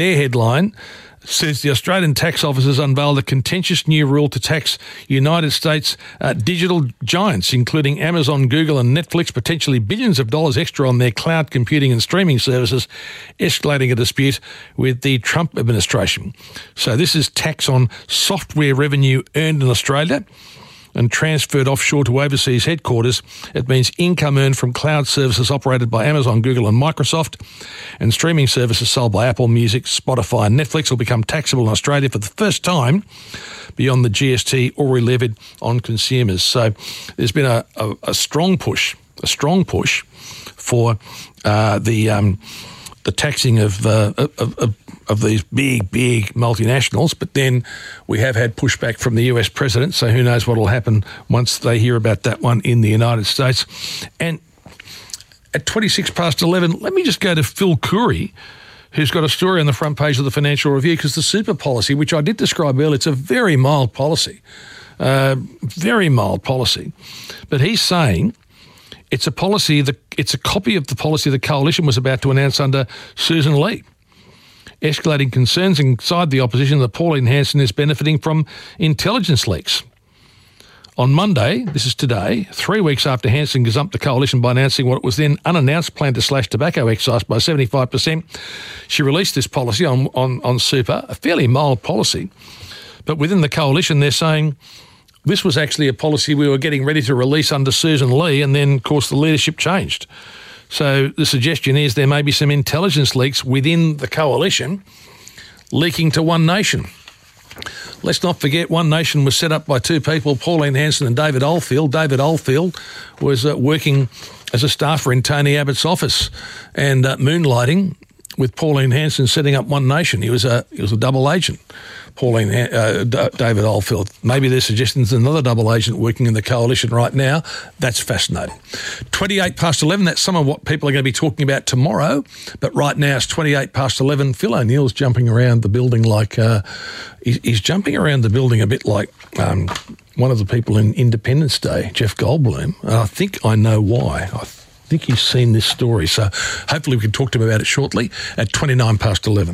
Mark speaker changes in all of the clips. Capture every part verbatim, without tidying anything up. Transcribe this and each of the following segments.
Speaker 1: Their headline says the Australian tax office has unveiled a contentious new rule to tax United States uh, digital giants, including Amazon, Google and Netflix, potentially billions of dollars extra on their cloud computing and streaming services, escalating a dispute with the Trump administration. So this is tax on software revenue earned in Australia and transferred offshore to overseas headquarters. It means income earned from cloud services operated by Amazon, Google and Microsoft, and streaming services sold by Apple Music, Spotify and Netflix will become taxable in Australia for the first time beyond the G S T already levied on consumers. So there's been a, a, a strong push, a strong push for uh, the um, the taxing of, uh, of, of of these big, big multinationals, but then we have had pushback from the U S president, so who knows what will happen once they hear about that one in the United States. And at twenty-six past eleven, let me just go to Phil Coorey, who's got a story on the front page of the Financial Review, because the super policy, which I did describe earlier, it's a very mild policy, uh, very mild policy. But he's saying it's a policy, that it's a copy of the policy the coalition was about to announce under Susan Lee. Escalating concerns inside the opposition that Pauline Hanson is benefiting from intelligence leaks. On Monday, this is today, three weeks after Hanson gazumped the coalition by announcing what was then unannounced plan to slash tobacco excise by seventy-five percent, she released this policy on, on, on super, a fairly mild policy. But within the coalition, they're saying this was actually a policy we were getting ready to release under Susan Lee, and then, of course, the leadership changed. So the suggestion is there may be some intelligence leaks within the coalition leaking to One Nation. Let's not forget One Nation was set up by two people, Pauline Hanson and David Oldfield. David Oldfield was uh, working as a staffer in Tony Abbott's office and uh, moonlighting with Pauline Hanson setting up One Nation. He was a he was a double agent, Pauline uh, D- David Oldfield. Maybe they're suggesting there's another double agent working in the coalition right now. That's fascinating. twenty-eight past eleven, that's some of what people are going to be talking about tomorrow. But right now it's twenty-eight past eleven. Phil O'Neill's jumping around the building like, uh, he's, he's jumping around the building a bit like um, one of the people in Independence Day, Jeff Goldblum. And I think I know why. I I think he's seen this story, so hopefully we can talk to him about it shortly at twenty-nine past eleven.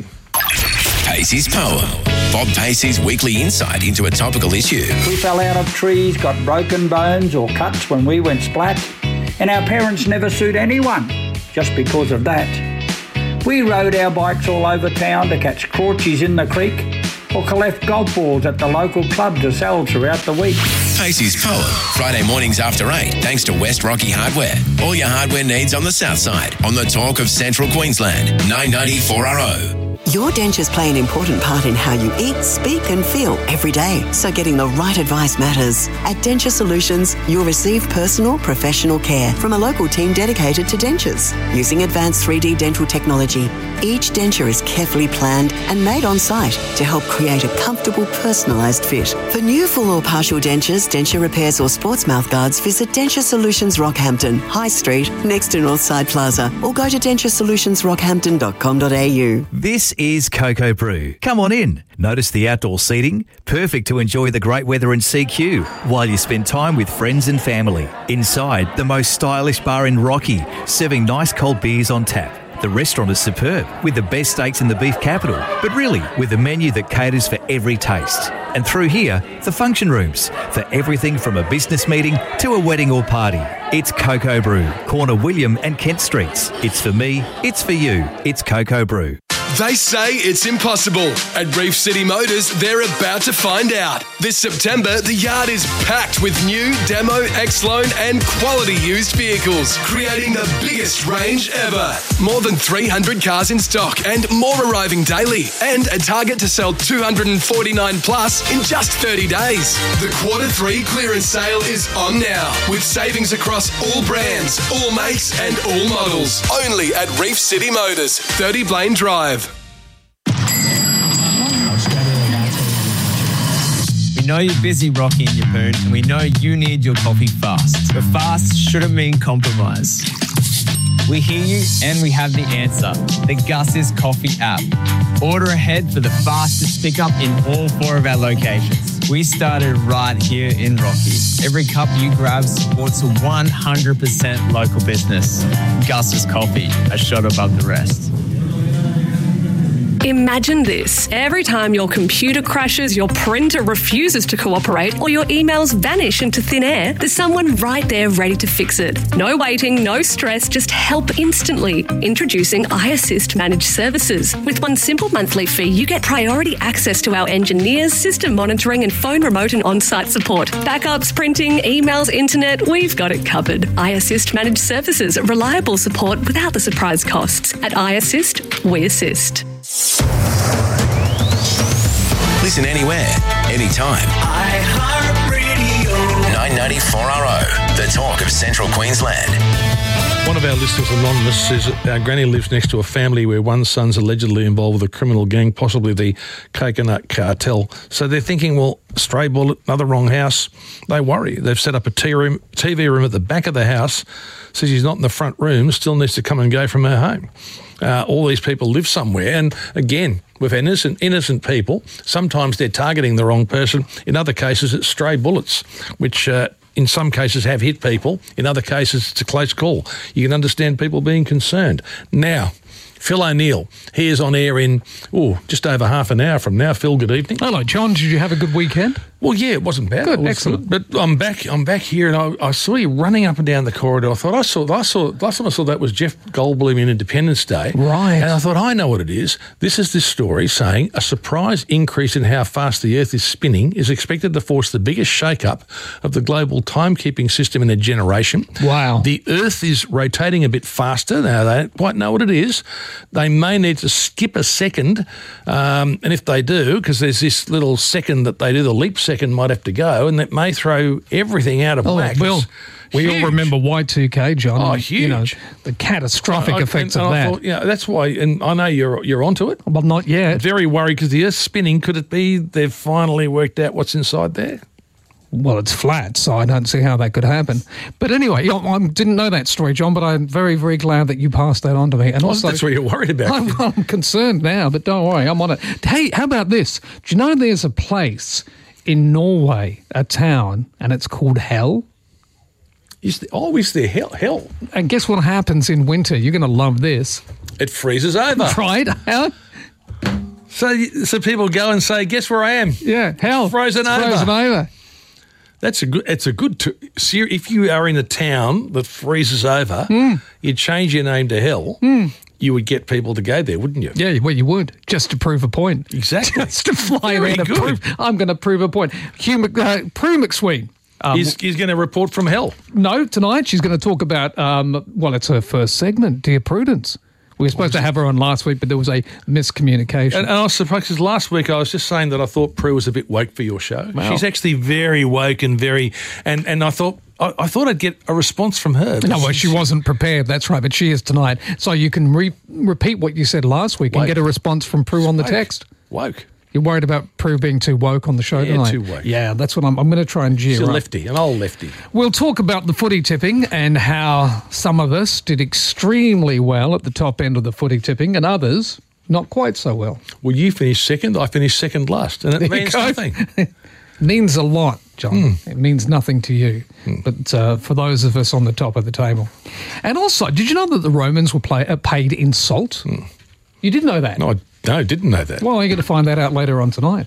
Speaker 2: Pacey's Poem. Bob Pacey's weekly insight into a topical issue.
Speaker 3: We fell out of trees, got broken bones or cuts when we went splat, and our parents never sued anyone just because of that. We rode our bikes all over town to catch crawchies in the creek or collect golf balls at the local club to sell throughout the week.
Speaker 2: Pacey's Poem, Friday mornings after eight, thanks to West Rocky Hardware. All your hardware needs on the south side, on the talk of Central Queensland, nine ninety four R O.
Speaker 4: Your dentures play an important part in how you eat, speak and feel every day, so getting the right advice matters. At Denture Solutions, you'll receive personal, professional care from a local team dedicated to dentures. Using advanced three D dental technology, each denture is carefully planned and made on site to help create a comfortable, personalised fit. For new full or partial dentures, denture repairs or sports mouth guards, visit Denture Solutions Rockhampton, High Street, next to Northside Plaza, or go to denture solutions rockhampton dot com dot a u.
Speaker 5: This is Cocoa Brew. Come on in. Notice the outdoor seating? Perfect to enjoy the great weather in C Q while you spend time with friends and family. Inside, the most stylish bar in Rocky, serving nice cold beers on tap. The restaurant is superb, with the best steaks in the beef capital, but really with a menu that caters for every taste. And through here, the function rooms, for everything from a business meeting to a wedding or party. It's Cocoa Brew, corner William and Kent Streets. It's for me, it's for you, it's Cocoa Brew.
Speaker 6: They say it's impossible. At Reef City Motors, they're about to find out. This September, the yard is packed with new, demo, X-Loan and quality used vehicles, creating the biggest range ever. More than three hundred cars in stock and more arriving daily. And a target to sell two hundred forty-nine plus in just thirty days. The quarter three clearance sale is on now, with savings across all brands, all makes and all models. Only at Reef City Motors, thirty Blaine Drive.
Speaker 7: We know you're busy, Rocky and your Poon, and we know you need your coffee fast. But fast shouldn't mean compromise. We hear you and we have the answer. The Gus's Coffee app. Order ahead for the fastest pickup in all four of our locations. We started right here in Rocky. Every cup you grab supports a one hundred percent local business. Gus's Coffee, a shot above the rest.
Speaker 8: Imagine this. Every time your computer crashes, your printer refuses to cooperate, or your emails vanish into thin air, there's someone right there ready to fix it. No waiting, no stress, just help instantly. Introducing iAssist Managed Services. With one simple monthly fee, you get priority access to our engineers, system monitoring, and phone remote and on-site support. Backups, printing, emails, internet, we've got it covered. iAssist Managed Services. Reliable support without the surprise costs. At iAssist, we assist.
Speaker 2: Listen anywhere, anytime. iHeartRadio. nine ninety-four R O, the talk of Central Queensland.
Speaker 1: One of our listeners, Anonymous, says our granny lives next to a family where one son's allegedly involved with a criminal gang, possibly the coconut cartel. So they're thinking, well, stray bullet, another wrong house. They worry. They've set up a T V room at the back of the house. Says she's not in the front room, still needs to come and go from her home. Uh, all these people live somewhere. And again, with innocent innocent people, sometimes they're targeting the wrong person. In other cases, it's stray bullets, which uh, in some cases have hit people. In other cases, it's a close call. You can understand people being concerned. Now, Phil O'Neill, he is on air in, oh, just over half an hour from now. Phil, good evening.
Speaker 9: Hello, John. Did you have a good weekend?
Speaker 1: Well, yeah, it wasn't bad.
Speaker 9: Good,
Speaker 1: was,
Speaker 9: excellent.
Speaker 1: But I'm back. I'm back here, and I, I saw you running up and down the corridor. I thought I saw. I saw. Last time I saw that was Jeff Goldblum in Independence Day.
Speaker 9: Right.
Speaker 1: And I thought I know what it is. This is this story saying a surprise increase in how fast the Earth is spinning is expected to force the biggest shake-up of the global timekeeping system in a generation.
Speaker 9: Wow.
Speaker 1: The Earth is rotating a bit faster. Now they don't quite know what it is. They may need to skip a second, um, and if they do, because there's this little second that they do, the leap second might have to go. And that may throw everything out of
Speaker 9: oh,
Speaker 1: whack.
Speaker 9: Well, we
Speaker 1: huge.
Speaker 9: all remember Y two K, John.
Speaker 1: Oh,
Speaker 9: and,
Speaker 1: huge.
Speaker 9: You know, the catastrophic
Speaker 1: I,
Speaker 9: effects
Speaker 1: and,
Speaker 9: of
Speaker 1: and
Speaker 9: that.
Speaker 1: I thought, yeah, that's why, and I know you're you're onto it.
Speaker 9: Well, not yet.
Speaker 1: Very worried because the Earth's spinning. Could it be they've finally worked out what's inside there?
Speaker 9: Well, it's flat, so I don't see how that could happen. But anyway, I didn't know that story, John, but I'm very, very glad that you passed that on to me. And
Speaker 1: well,
Speaker 9: also,
Speaker 1: that's what you're worried about.
Speaker 9: I'm, I'm concerned now, but don't worry, I'm on it. Hey, how about this? Do you know there's a place in Norway, a town, and it's called Hell?
Speaker 1: Is there, oh, is there hell? Hell.
Speaker 9: And guess what happens in winter? You're going to love this.
Speaker 1: It freezes over.
Speaker 9: Right? Hell?
Speaker 1: So, so people go and say, guess where I am?
Speaker 9: Yeah, hell.
Speaker 1: Frozen
Speaker 9: it's
Speaker 1: over.
Speaker 9: Frozen over.
Speaker 1: That's a good. It's a good. T- if you are in a town that freezes over,
Speaker 9: mm.
Speaker 1: you change your name to Hell.
Speaker 9: Mm.
Speaker 1: You would get people to go there, wouldn't you?
Speaker 9: Yeah, well, you would, just to prove a point.
Speaker 1: Exactly.
Speaker 9: Just to fly
Speaker 1: Very
Speaker 9: there to
Speaker 1: good.
Speaker 9: prove. I'm going to prove a point. Hugh Mc, uh, Prue McSween. Um,
Speaker 1: he's he's going to report from Hell.
Speaker 9: No, tonight she's going to talk about, um, well, it's her first segment, Dear Prudence. We were supposed to have her on last week, but there was a miscommunication.
Speaker 1: And, and I was surprised because last week I was just saying that I thought Prue was a bit woke for your show.
Speaker 9: Wow.
Speaker 1: She's actually very woke and very, and, and I thought I, I thought I'd get a response from her.
Speaker 9: No, well, she wasn't prepared. That's right, but she is tonight. So you can re- repeat what you said last week
Speaker 1: Woke.
Speaker 9: and get a response from Prue on the
Speaker 1: Woke.
Speaker 9: text.
Speaker 1: Woke.
Speaker 9: You're worried about Prue being too woke on the show
Speaker 1: Yeah,
Speaker 9: tonight?
Speaker 1: too woke.
Speaker 9: Yeah, that's what I'm, I'm going to try and gear
Speaker 1: She's a
Speaker 9: up.
Speaker 1: lefty, an old lefty.
Speaker 9: We'll talk about the footy tipping and how some of us did extremely well at the top end of the footy tipping and others not quite so well.
Speaker 1: Well, you finished second, I finished second last, and it
Speaker 9: There you
Speaker 1: means
Speaker 9: go.
Speaker 1: nothing.
Speaker 9: Means a lot, John.
Speaker 1: Mm.
Speaker 9: It means nothing to you,
Speaker 1: mm.
Speaker 9: but uh, for those of us on the top of the table. And also, did you know that the Romans were play, uh, paid in salt?
Speaker 1: Mm.
Speaker 9: You did know that?
Speaker 1: No, I no, didn't know that.
Speaker 9: Well, you're going to find that out later on tonight.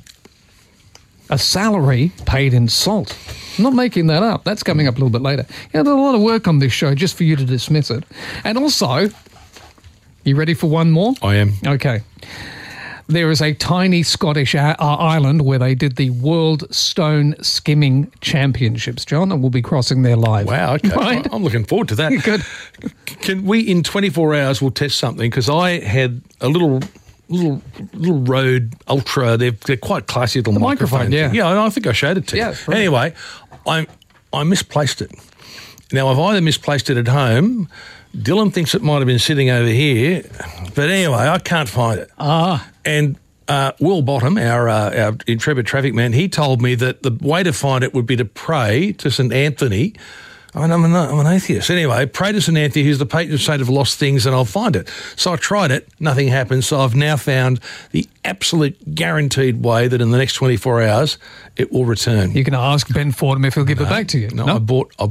Speaker 9: A salary paid in salt. I'm not making that up. That's coming up a little bit later. Yeah, there's a lot of work on this show just for you to dismiss it. And also, you ready for one more?
Speaker 1: I am.
Speaker 9: Okay. There is a tiny Scottish a- uh, island where they did the World Stone Skimming Championships, John, and we'll be crossing there live.
Speaker 1: Wow, okay.
Speaker 9: Right?
Speaker 1: I'm looking forward to that.
Speaker 9: Good.
Speaker 1: Can we, in twenty-four hours, we'll test something? Because I had a little... Little little Rode Ultra. They're they're quite classy little
Speaker 9: The
Speaker 1: microphone.
Speaker 9: microphone,
Speaker 1: yeah, yeah. I think I showed it to you.
Speaker 9: Yeah, it's right.
Speaker 1: Anyway, I I misplaced it. Now I've either misplaced it at home. Dylan thinks it might have been sitting over here, but anyway, I can't find it.
Speaker 9: Ah,
Speaker 1: and uh, Will Bottom, our uh, our intrepid traffic man, he told me that the way to find it would be to pray to Saint Anthony. I mean, I'm, an, I'm an atheist. Anyway, pray to Saint Anthony, who's the patron saint of lost things, and I'll find it. So I tried it. Nothing happened. So I've now found the absolute guaranteed way that in the next twenty-four hours it will return.
Speaker 9: you can ask Ben Fordham if he'll give
Speaker 1: no,
Speaker 9: it back to you.
Speaker 1: No, no? I bought I bought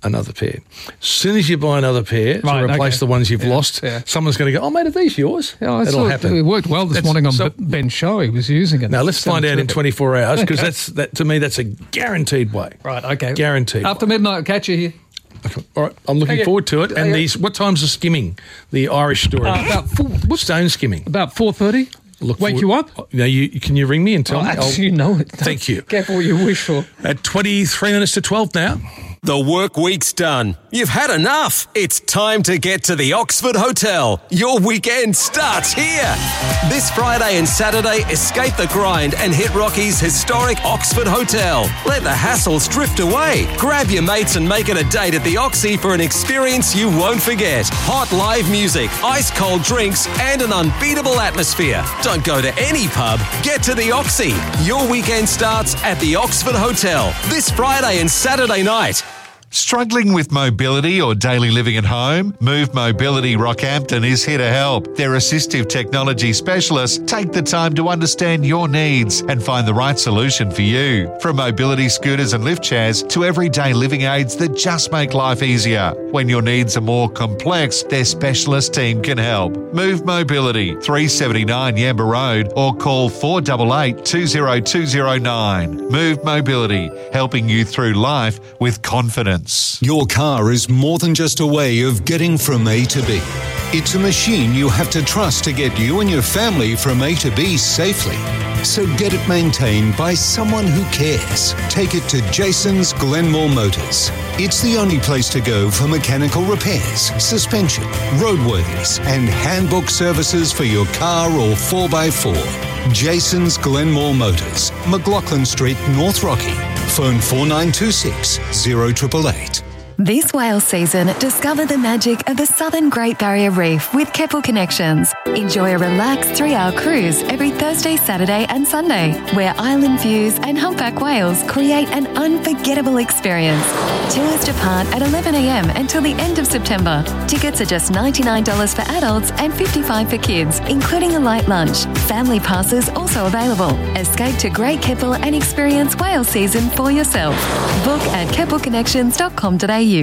Speaker 1: another pair. As soon as you buy another pair
Speaker 9: Right,
Speaker 1: to replace
Speaker 9: okay.
Speaker 1: the ones you've
Speaker 9: Yeah,
Speaker 1: lost,
Speaker 9: yeah.
Speaker 1: someone's going to go, oh, mate, are these yours?
Speaker 9: Yeah, I
Speaker 1: It'll
Speaker 9: saw it,
Speaker 1: happen.
Speaker 9: it worked well this
Speaker 1: That's-
Speaker 9: morning on
Speaker 1: so-
Speaker 9: B- Ben's show. He was using it.
Speaker 1: Now, let's
Speaker 9: Sounds
Speaker 1: find out in
Speaker 9: terrific.
Speaker 1: twenty-four hours, because that's that to me, that's a guaranteed way.
Speaker 9: Right, okay.
Speaker 1: Guaranteed.
Speaker 9: After midnight, I'll catch you here.
Speaker 1: All right, I'm looking
Speaker 9: Okay.
Speaker 1: forward to it. And
Speaker 9: Okay.
Speaker 1: these, what time's the skimming? The Irish story.
Speaker 9: Uh, about four, whoops,
Speaker 1: Stone skimming.
Speaker 9: about four thirty.
Speaker 1: Look
Speaker 9: Wake
Speaker 1: forward-
Speaker 9: you up?
Speaker 1: Oh, Now, you can you ring me and tell
Speaker 9: Oh,
Speaker 1: me?
Speaker 9: actually,
Speaker 1: I'll-
Speaker 9: you know it.
Speaker 1: Thank you.
Speaker 9: Careful what you wish for.
Speaker 1: At twenty-three minutes to twelve now.
Speaker 10: The work week's done. You've had enough. It's time to get to the Oxford Hotel. Your weekend starts here. This Friday and Saturday, escape the grind and hit Rocky's historic Oxford Hotel. Let the hassles drift away. Grab your mates and make it a date at the Oxy for an experience you won't forget. Hot live music, ice cold drinks, and an unbeatable atmosphere. Don't go to any pub. Get to the Oxy. Your weekend starts at the Oxford Hotel this Friday and Saturday night.
Speaker 11: Struggling with mobility or daily living at home? Move Mobility Rockhampton is here to help. Their assistive technology specialists take the time to understand your needs and find the right solution for you. From mobility scooters and lift chairs to everyday living aids that just make life easier. When your needs are more complex, their specialist team can help. Move Mobility, three seventy-nine Yamba Road, or call four eight eight, two zero two zero nine. Move Mobility, helping you through life with confidence.
Speaker 12: Your car is more than just a way of getting from A to B. It's a machine you have to trust to get you and your family from A to B safely. So get it maintained by someone who cares. Take it to Jason's Glenmore Motors. It's the only place to go for mechanical repairs, suspension, roadworthies, and handbook services for your car or four by four. Jason's Glenmore Motors, McLaughlin Street, North Rocky. Phone four nine two six, zero eight eight eight.
Speaker 13: This whale season, discover the magic of the Southern Great Barrier Reef with Keppel Connections. Enjoy a relaxed three-hour cruise every Thursday, Saturday and Sunday, where island views and humpback whales create an unforgettable experience. Tours depart at eleven a m until the end of September. Tickets are just ninety-nine dollars for adults and fifty-five dollars for kids, including a light lunch. Family passes also available. Escape to Great Keppel and experience whale season for yourself. Book at keppel connections dot com dot a u.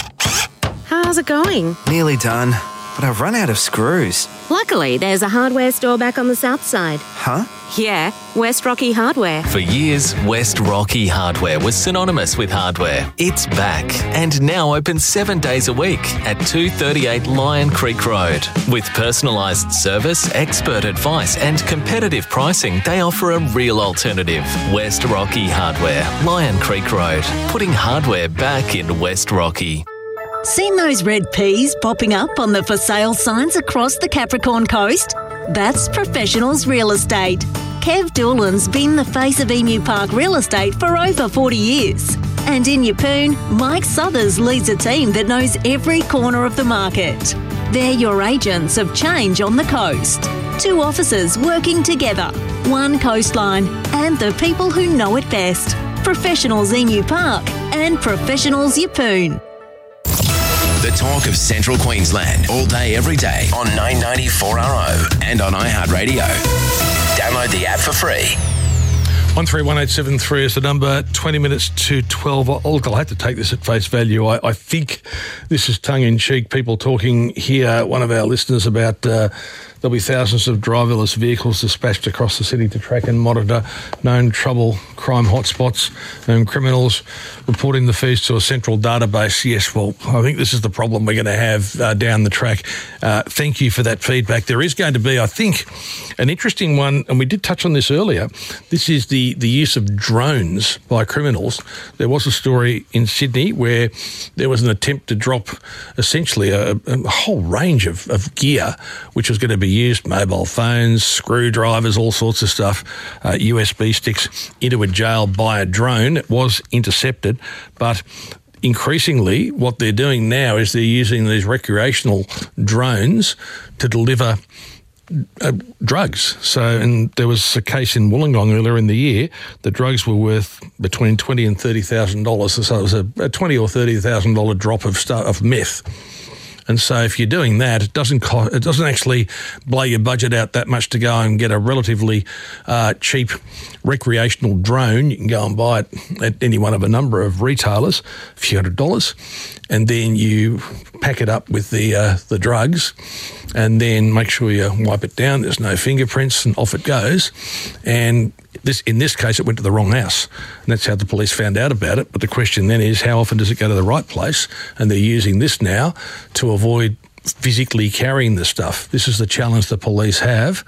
Speaker 14: How's it going?
Speaker 15: Nearly done, but I've run out of screws.
Speaker 14: Luckily, there's a hardware store back on the south side.
Speaker 15: Huh?
Speaker 14: Yeah, West Rocky Hardware.
Speaker 16: For years, West Rocky Hardware was synonymous with hardware. It's back and now open seven days a week at two thirty-eight Lion Creek Road. With personalised service, expert advice and competitive pricing, they offer a real alternative. West Rocky Hardware, Lion Creek Road, putting hardware back in West Rocky.
Speaker 17: Seen those red peas popping up on the for sale signs across the Capricorn coast? That's Professionals Real Estate. Kev Doolan's been the face of Emu Park Real Estate for over forty years. And in Yeppoon, Mike Southers leads a team that knows every corner of the market. They're your agents of change on the coast. Two officers working together, one coastline, and the people who know it best. Professionals Emu Park and Professionals Yeppoon.
Speaker 2: The talk of Central Queensland, all day, every day on nine ninety-four R O and on iHeartRadio. Download the app for free.
Speaker 1: one three one eight seven three is the number, twenty minutes to twelve. Oh, look, I'll have to take this at face value. I, I think this is tongue-in-cheek, people talking here, one of our listeners, about uh, there'll be thousands of driverless vehicles dispatched across the city to track and monitor known trouble, crime hotspots and criminals, reporting the fees to a central database. Yes, well, I think this is the problem we're going to have uh, down the track. Uh, thank you for that feedback. There is going to be, I think, an interesting one, and we did touch on this earlier. This is the, the use of drones by criminals. There was a story in Sydney where there was an attempt to drop essentially a, a whole range of, of gear, which was going to be used, mobile phones, screwdrivers, all sorts of stuff, uh, U S B sticks, into a jail by a drone. It was intercepted, but increasingly what they're doing now is they're using these recreational drones to deliver Uh, drugs. So, and there was a case in Wollongong earlier in the year. The drugs were worth between twenty and thirty thousand dollars. So it was a, a twenty or thirty thousand dollar drop of stu- of meth. And so if you're doing that, it doesn't cost, it doesn't actually blow your budget out that much to go and get a relatively uh, cheap recreational drone. You can go and buy it at any one of a number of retailers, a few hundred dollars, and then you pack it up with the uh, the drugs, and then make sure you wipe it down. There's no fingerprints, and off it goes. And this, in this case, it went to the wrong house, and that's how the police found out about it. But the question then is, how often does it go to the right place? And they're using this now to avoid physically carrying the stuff. This is the challenge the police have,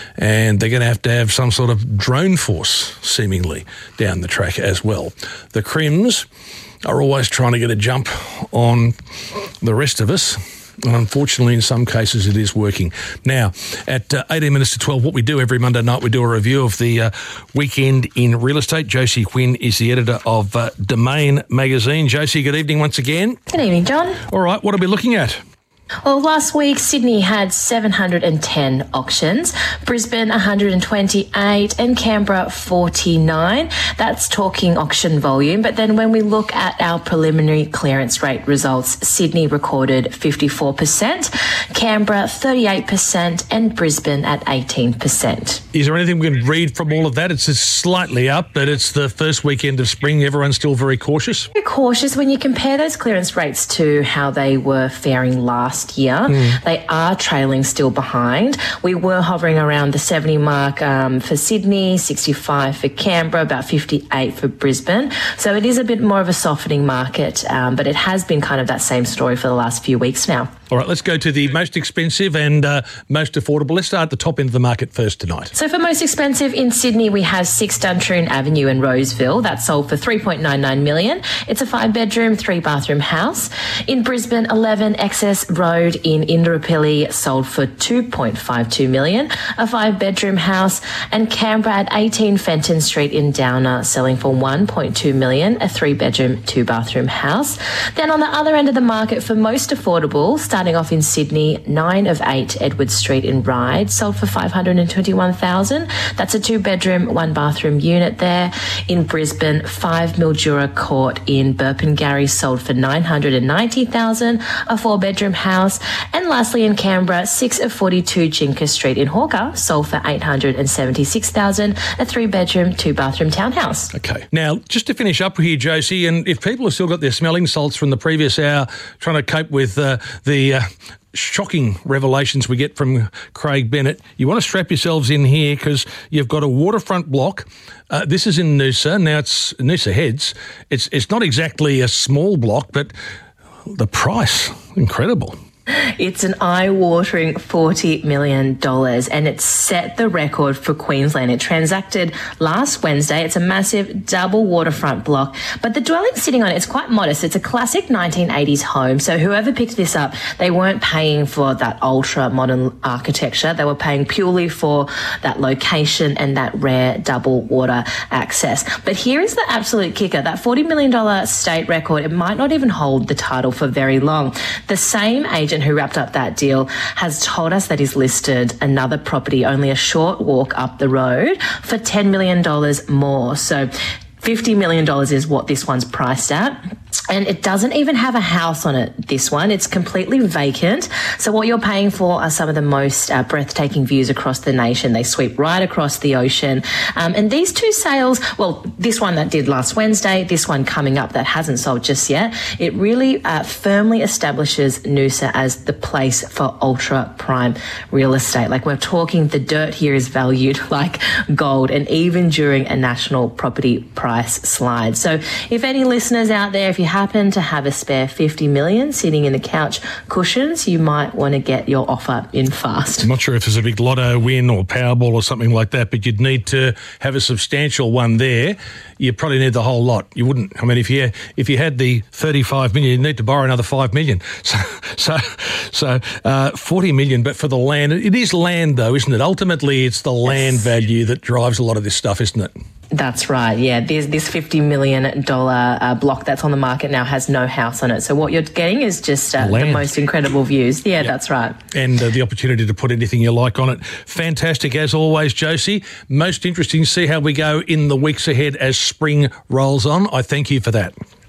Speaker 1: and they're going to have to have some sort of drone force, seemingly, down the track as well. The Crims are always trying to get a jump on the rest of us, and unfortunately, in some cases, it is working. Now, at uh, eighteen minutes to twelve, what we do every Monday night, we do a review of the uh, weekend in real estate. Josie Quinn is the editor of uh, Domain magazine. Josie, good evening once again.
Speaker 18: Good evening, John.
Speaker 1: All right, what are we looking at?
Speaker 18: Well, last week, Sydney had seven hundred ten auctions, Brisbane one hundred twenty-eight and Canberra forty-nine. That's talking auction volume. But then when we look at our preliminary clearance rate results, Sydney recorded fifty-four percent, Canberra thirty-eight percent and Brisbane at eighteen percent.
Speaker 1: Is there anything we can read from all of that? It's just slightly up, but it's the first weekend of spring. Everyone's still very cautious?
Speaker 18: Very cautious. When you compare those clearance rates to how they were faring last year, mm. they are trailing still behind. We were hovering around the seventy mark um, for Sydney, sixty-five for Canberra, about fifty-eight for Brisbane. So it is a bit more of a softening market, um, but it has been kind of that same story for the last few weeks now.
Speaker 1: All right, let's go to the most expensive and uh, most affordable. Let's start at the top end of the market first tonight.
Speaker 18: So for most expensive in Sydney, we have six Duntroon Avenue in Roseville. That sold for three point nine nine million dollars. It's a five-bedroom, three-bathroom house. In Brisbane, eleven Excess Road in Indooroopilly sold for two point five two million dollars, a five-bedroom house. And Canberra at eighteen Fenton Street in Downer selling for one point two million dollars, a three-bedroom, two-bathroom house. Then on the other end of the market for most affordable, starting off in Sydney, nine of eight Edward Street in Ryde sold for five hundred twenty-one thousand dollars. That's a two-bedroom, one-bathroom unit there. In Brisbane, five Mildura Court in Burpengary sold for nine hundred ninety thousand dollars, a four-bedroom house. And lastly, in Canberra, six of forty-two Jinka Street in Hawker sold for eight hundred seventy-six thousand dollars, a three-bedroom, two-bathroom townhouse.
Speaker 1: Okay. Now, just to finish up here, Josie, and if people have still got their smelling salts from the previous hour, trying to cope with uh, the uh, shocking revelations we get from Craig Bennett, you want to strap yourselves in here because you've got a waterfront block. Uh, this is in Noosa. Now, it's Noosa Heads. It's, it's not exactly a small block, but the price, incredible.
Speaker 18: It's an eye-watering forty million dollars, and it set the record for Queensland. It transacted last Wednesday. It's a massive double waterfront block, but the dwelling sitting on it is quite modest. It's a classic nineteen eighties home, so whoever picked this up, they weren't paying for that ultra-modern architecture. They were paying purely for that location and that rare double water access. But here is the absolute kicker. That forty million dollars state record, it might not even hold the title for very long. The same agent who wrapped up that deal has told us that he's listed another property only a short walk up the road for ten million dollars more. So fifty million dollars is what this one's priced at. And it doesn't even have a house on it, this one. It's completely vacant. So what you're paying for are some of the most uh, breathtaking views across the nation. They sweep right across the ocean. Um, and these two sales, well, this one that did last Wednesday, this one coming up that hasn't sold just yet, it really uh, firmly establishes Noosa as the place for ultra prime real estate. Like, we're talking, the dirt here is valued like gold, and even during a national property price slide. So if any listeners out there, if you happen to have a spare fifty million dollars sitting in the couch cushions, you might want to get your offer in fast.
Speaker 1: I'm not sure if there's a big lotto win or Powerball or something like that, but you'd need to have a substantial one there. You probably need the whole lot. You wouldn't. I mean, if you if you had the thirty-five million, you'd need to borrow another five million. So, so, so uh, forty million. But for the land, it is land though, isn't it? Ultimately, it's the land yes. value that drives a lot of this stuff, isn't it?
Speaker 18: That's right, yeah. There's this fifty million dollars uh, block that's on the market now has no house on it. So what you're getting is just uh, the most incredible views. Yeah, yep. That's right.
Speaker 1: And uh, the opportunity to put anything you like on it. Fantastic, as always, Josie. Most interesting to see how we go in the weeks ahead as spring rolls on. I thank you for that.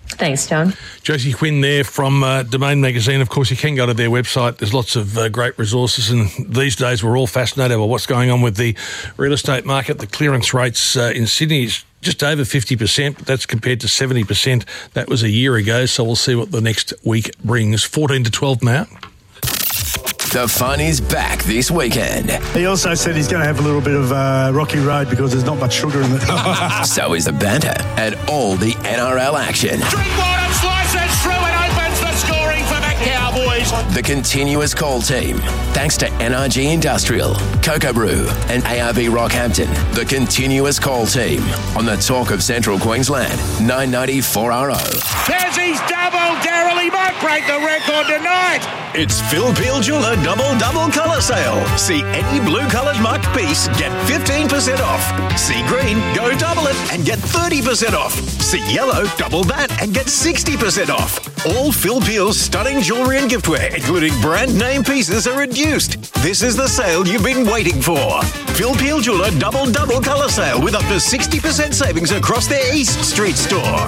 Speaker 18: Thanks, John.
Speaker 1: Josie Quinn there from uh, Domain Magazine. Of course, you can go to their website. There's lots of uh, great resources, and these days we're all fascinated by what's going on with the real estate market. The clearance rates uh, in Sydney is just over fifty percent. That's compared to seventy percent. That was a year ago, so we'll see what the next week brings. fourteen to twelve now.
Speaker 2: The fun is back this weekend.
Speaker 19: He also said he's going to have a little bit of uh, rocky road because there's not much sugar in it.
Speaker 2: So is the banter and all the N R L action.
Speaker 20: Drinkwater slices through and opens the scoring for the Cowboys.
Speaker 2: The continuous call team. Thanks to N R G Industrial, Cocoa Brew and A R B Rockhampton. The continuous call team on the Talk of Central Queensland. nine ninety four R O.
Speaker 20: There's his double. Daryl, he might break the record tonight.
Speaker 21: It's Phil Peel Jeweller Double Double Colour Sale. See any blue-coloured marked piece, get fifteen percent off. See green, go double it and get thirty percent off. See yellow, double that and get sixty percent off. All Phil Peel's stunning jewellery and giftware, including brand name pieces, are reduced. This is the sale you've been waiting for. Phil Peel Jeweller Double Double Colour Sale with up to sixty percent savings across their East Street store.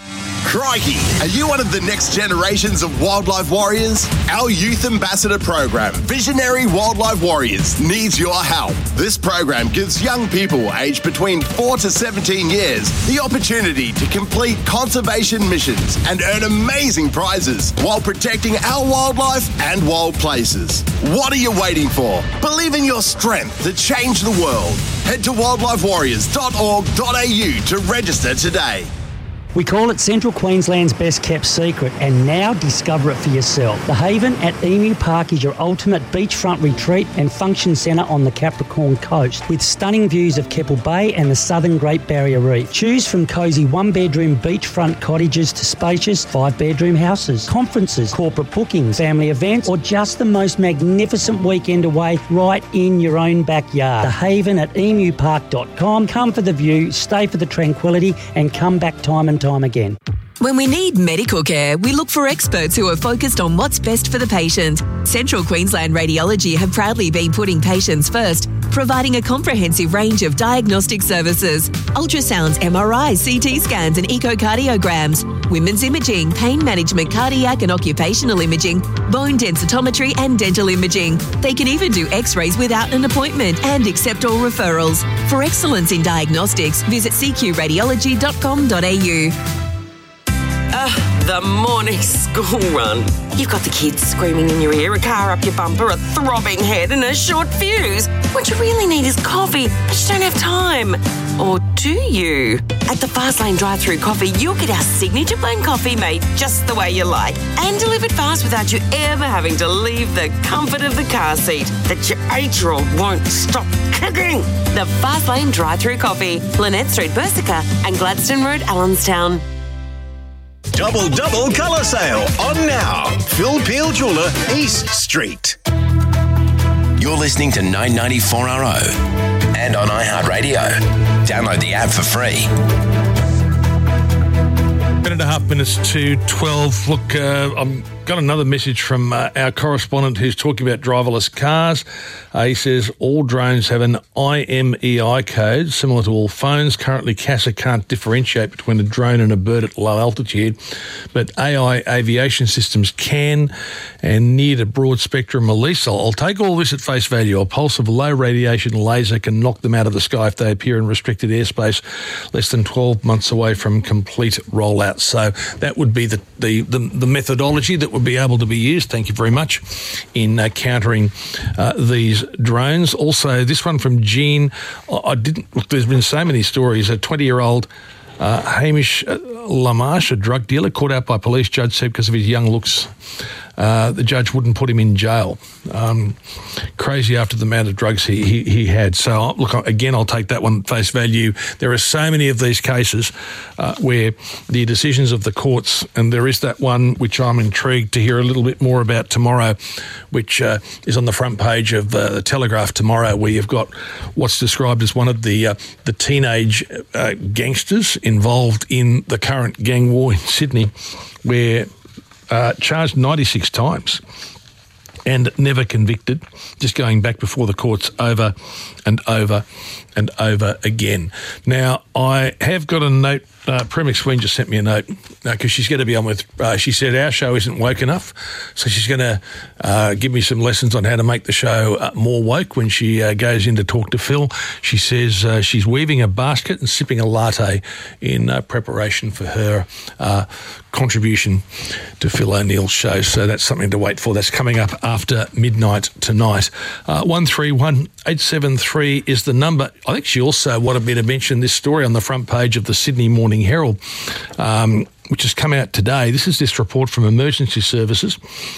Speaker 22: Crikey, are you one of the next generations of wildlife warriors? Our Youth Ambassador program, Visionary Wildlife Warriors, needs your help. This program gives young people aged between four to seventeen years the opportunity to complete conservation missions and earn amazing prizes while protecting our wildlife and wild places. What are you waiting for? Believe in your strength to change the world. Head to wildlife warriors dot org dot a u to register today.
Speaker 23: We call it Central Queensland's best kept secret, and now discover it for yourself. The Haven at Emu Park is your ultimate beachfront retreat and function centre on the Capricorn Coast, with stunning views of Keppel Bay and the southern Great Barrier Reef. Choose from cosy one-bedroom beachfront cottages to spacious five-bedroom houses, conferences, corporate bookings, family events, or just the most magnificent weekend away right in your own backyard. The Haven at emu park dot com. Come for the view, stay for the tranquility, and come back time and time again.
Speaker 24: When we need medical care, we look for experts who are focused on what's best for the patient. Central Queensland Radiology have proudly been putting patients first, providing a comprehensive range of diagnostic services: ultrasounds, M R Is, C T scans and echocardiograms, women's imaging, pain management, cardiac and occupational imaging, bone densitometry and dental imaging. They can even do x-rays without an appointment and accept all referrals. For excellence in diagnostics, visit c q radiology dot com dot a u.
Speaker 25: Uh, the morning school run. You've got the kids screaming in your ear, a car up your bumper, a throbbing head and a short fuse. What you really need is coffee, but you don't have time. Or do you? At the Fastlane drive-through coffee, you'll get our signature blend coffee made just the way you like and delivered fast without you ever having to leave the comfort of the car seat that your eight-year-old won't stop kicking. The Fastlane drive-through coffee, Lynette Street, Bersica and Gladstone Road, Allenstown.
Speaker 21: Double Double Colour Sale on now. Phil Peel Jeweller, East Street.
Speaker 2: You're listening to nine ninety-four R O and on iHeartRadio. Download the app for free.
Speaker 1: Ten and a half minutes to twelve. Look, uh, I've got another message from uh, our correspondent who's talking about driverless cars. Uh, he says all drones have an I M E I code, similar to all phones. Currently, CASA can't differentiate between a drone and a bird at low altitude, but A I aviation systems can and need a broad spectrum release. I'll, I'll take all this at face value. A pulse of low radiation laser can knock them out of the sky if they appear in restricted airspace less than twelve months away from complete rollout. So that would be the, the, the, the methodology that would be able to be used, thank you very much, in uh, countering uh, these drones. Also, this one from Jean. I didn't look, there's been so many stories. A twenty-year-old uh, Hamish uh, Lamarche, a drug dealer, caught out by police, judge said because of his young looks. Uh, the judge wouldn't put him in jail. Um, crazy after the amount of drugs he, he, he had. So, look, again, I'll take that one at face value. There are so many of these cases uh, where the decisions of the courts, and there is that one which I'm intrigued to hear a little bit more about tomorrow, which uh, is on the front page of uh, the Telegraph tomorrow, where you've got what's described as one of the uh, the teenage uh, gangsters involved in the current gang war in Sydney, where Uh, charged ninety-six times and never convicted, just going back before the courts over and over and over again. Now, I have got a note. Uh, Premix Queen just sent me a note because uh, she's going to be on with, uh, she said our show isn't woke enough, so she's going to uh, give me some lessons on how to make the show uh, more woke when she uh, goes in to talk to Phil. She says uh, she's weaving a basket and sipping a latte in uh, preparation for her uh, contribution to Phil O'Neill's show, so that's something to wait for. That's coming up after midnight tonight. Uh, one three one eight seven three is the number. I think she also wanted me to mention this story on the front page of the Sydney Morning Herald, um, which has come out today. This is this report from Emergency Services.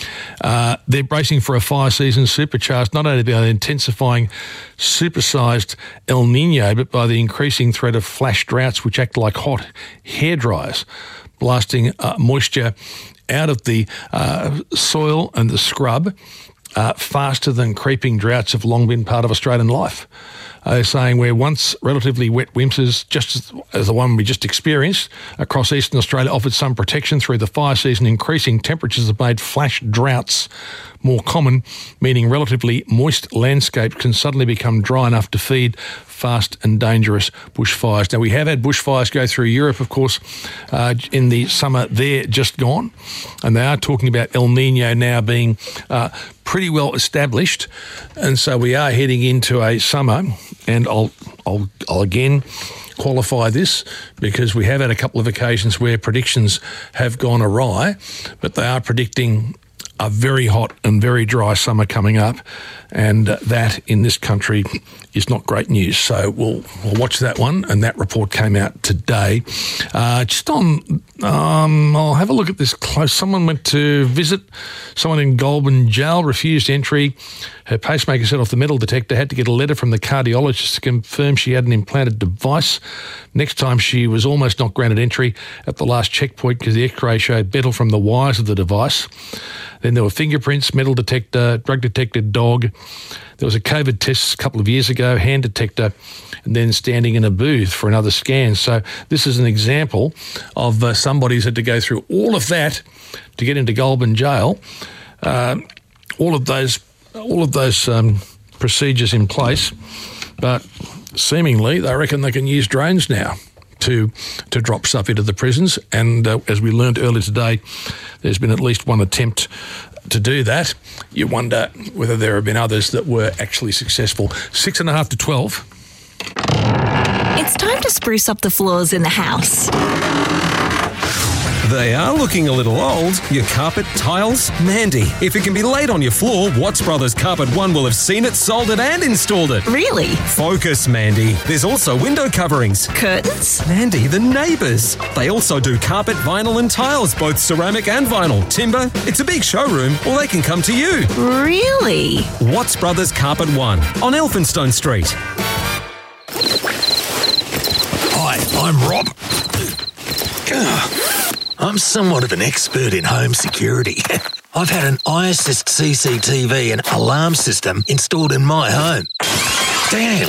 Speaker 1: Uh, they're bracing for a fire season supercharged not only by the intensifying supersized El Nino, but by the increasing threat of flash droughts which act like hot hair dryers, blasting uh, moisture out of the uh, soil and the scrub uh, faster than creeping droughts have long been part of Australian life. Uh, saying where once relatively wet winters, just as, as the one we just experienced across eastern Australia, offered some protection through the fire season, increasing temperatures have made flash droughts more common, meaning relatively moist landscapes can suddenly become dry enough to feed fast and dangerous bushfires. Now, we have had bushfires go through Europe, of course, uh, in the summer there just gone, and they are talking about El Nino now being uh, pretty well established, and so we are heading into a summer, and I'll, I'll, I'll again qualify this because we have had a couple of occasions where predictions have gone awry, but they are predicting a very hot and very dry summer coming up, and uh, that in this country is not great news. So we'll, we'll watch that one, and that report came out today. Uh, just on, um, I'll have a look at this close. Someone went to visit someone in Goulburn Jail, refused entry. Her pacemaker set off the metal detector, had to get a letter from the cardiologist to confirm she had an implanted device. Next time she was almost not granted entry at the last checkpoint because the x-ray showed metal from the wires of the device. Then there were fingerprints, metal detector, drug detector, dog. There was a COVID test a couple of years ago, hand detector, and then standing in a booth for another scan. So this is an example of uh, somebody who's had to go through all of that to get into Goulburn Jail. Uh, all of those, all of those um, procedures in place, but seemingly they reckon they can use drones now to to drop stuff into the prisons. And uh, as we learned earlier today, there's been at least one attempt to do that. You wonder whether there have been others that were actually successful. Six and a half to twelve.
Speaker 24: It's time to spruce up the floors in the house.
Speaker 10: They are looking a little old. Your carpet, tiles, Mandy. If it can be laid on your floor, Watts Brothers Carpet One will have seen it, sold it and installed it.
Speaker 24: Really?
Speaker 10: Focus, Mandy. There's also window coverings.
Speaker 24: Curtains?
Speaker 10: Mandy, the neighbours. They also do carpet, vinyl and tiles, both ceramic and vinyl. Timber. It's a big showroom, or they can come to you.
Speaker 24: Really?
Speaker 10: Watts Brothers Carpet One on Elphinstone Street.
Speaker 3: Hi, I'm Rob. I'm somewhat of an expert in home security. I've had an iAssist C C T V and alarm system installed in my home. Damn.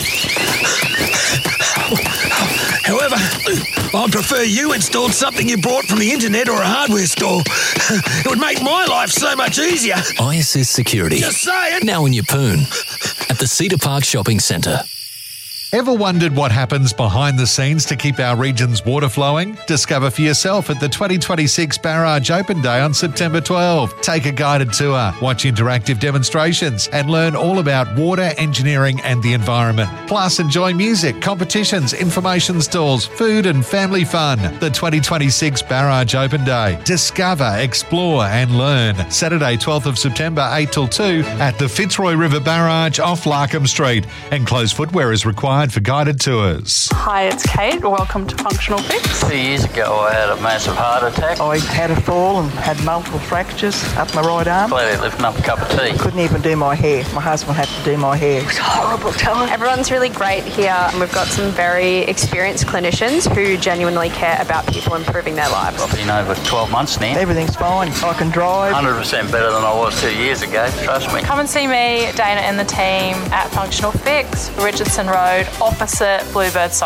Speaker 3: However, I prefer you installed something you bought from the internet or a hardware store. It would make my life so much easier.
Speaker 4: iAssist Security.
Speaker 3: Just saying.
Speaker 4: Now in Yeppoon at the Cedar Park Shopping Centre.
Speaker 11: Ever wondered what happens behind the scenes to keep our region's water flowing? Discover for yourself at the twenty twenty-six Barrage Open Day on September twelfth. Take a guided tour, watch interactive demonstrations, and learn all about water, engineering, and the environment. Plus, enjoy music, competitions, information stalls, food, and family fun. The twenty twenty-six Barrage Open Day. Discover, explore, and learn. Saturday, twelfth of September, eight till two, at the Fitzroy River Barrage off Larkham Street. Enclosed footwear is required for guided tours.
Speaker 5: Hi, it's Kate. Welcome to Functional Fix.
Speaker 6: Two years ago, I had a massive heart attack.
Speaker 5: I had a fall and had multiple fractures up my right arm.
Speaker 6: Glad lifting up a cup of tea.
Speaker 5: Couldn't even do my hair. My husband had to do my hair. It was horrible time.
Speaker 7: Everyone's really great here, and we've got some very experienced clinicians who genuinely care about people improving their lives.
Speaker 6: I've been over twelve months now.
Speaker 5: Everything's fine. I can drive.
Speaker 6: one hundred percent better than I was two years ago, trust me.
Speaker 7: Come and see me, Dana and the team at Functional Fix, Richardson Road, opposite Bluebird Soccer